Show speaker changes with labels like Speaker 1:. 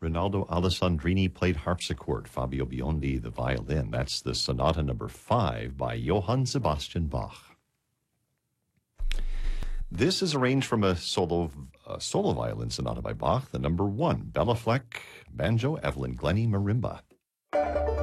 Speaker 1: Rinaldo Alessandrini played harpsichord, Fabio Biondi the violin. That's the Sonata number 5 by Johann Sebastian Bach. This is arranged from a solo violin sonata by Bach, the number 1, Bella Fleck, banjo, Evelyn Glennie, marimba.